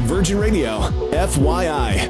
Virgin Radio, FYI.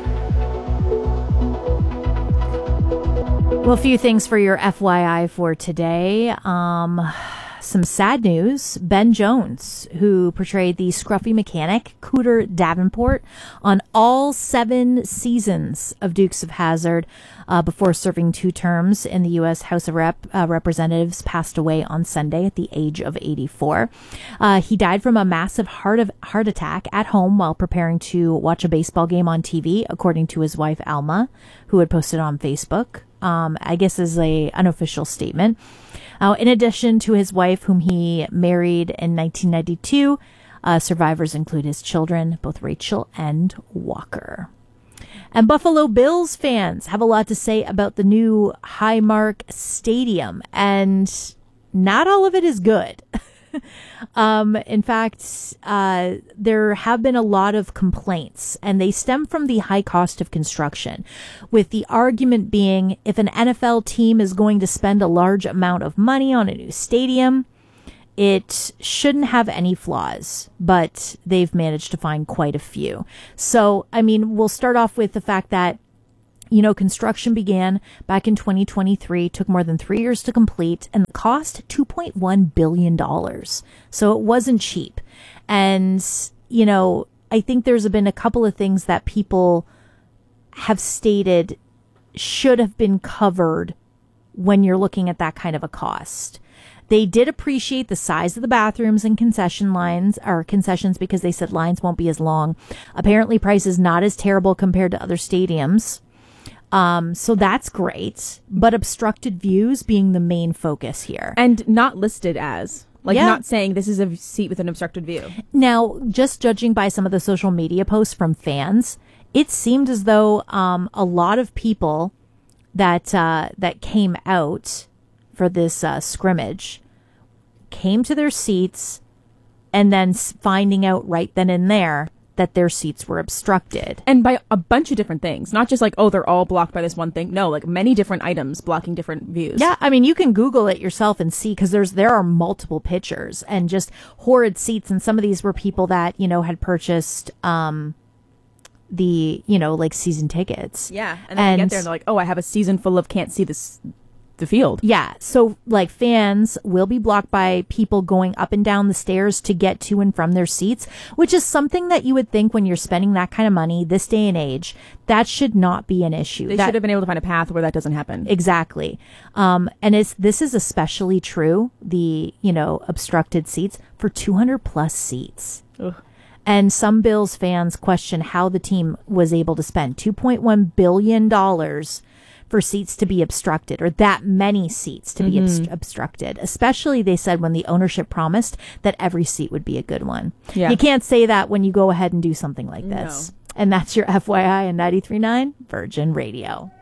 Well, a few things for your FYI for today. Some sad news. Ben Jones, who portrayed the scruffy mechanic Cooter Davenport on all 7 seasons of Dukes of Hazzard before serving 2 terms in the U.S. House of Representatives, passed away on Sunday at the age of 84. He died from a massive heart attack at home while preparing to watch a baseball game on TV, according to his wife, Alma, who had posted on Facebook. I guess is a unofficial statement. In addition to his wife, whom he married in 1992, survivors include his children, both Rachel and Walker. And Buffalo Bills fans have a lot to say about the new Highmark Stadium, and not all of it is good. In fact, there have been a lot of complaints, and they stem from the high cost of construction, with the argument being if an NFL team is going to spend a large amount of money on a new stadium, it shouldn't have any flaws, but they've managed to find quite a few. So, I mean, we'll start off with the fact that construction began back in 2023, took more than 3 years to complete, and cost $2.1 billion. So it wasn't cheap. And, I think there's been a couple of things that people have stated should have been covered when you're looking at that kind of a cost. They did appreciate the size of the bathrooms and concessions because they said lines won't be as long. Apparently price is not as terrible compared to other stadiums. So that's great, but obstructed views being the main focus here. And not listed as, not saying this is a seat with an obstructed view. Now, just judging by some of the social media posts from fans, it seemed as though a lot of people that came out for this scrimmage came to their seats and then finding out right then and there that their seats were obstructed. And by a bunch of different things. Not just they're all blocked by this one thing. No, many different items blocking different views. Yeah, I mean, you can Google it yourself and see, because there are multiple pictures and just horrid seats. And some of these were people that, had purchased season tickets. Yeah, and then you get there and they're like, oh, I have a season full of can't see the field. Yeah, so fans will be blocked by people going up and down the stairs to get to and from their seats, which is something that you would think when you're spending that kind of money this day and age, that should not be an issue. They should have been able to find a path where that doesn't happen. Exactly. And this is especially true, the, obstructed seats for 200 plus seats. Ugh. And some Bills fans question how the team was able to spend $2.1 billion for seats to be obstructed, or that many seats to be obstructed, especially, they said, when the ownership promised that every seat would be a good one. Yeah. You can't say that when you go ahead and do something like this. No. And that's your FYI on 93.9 Virgin Radio.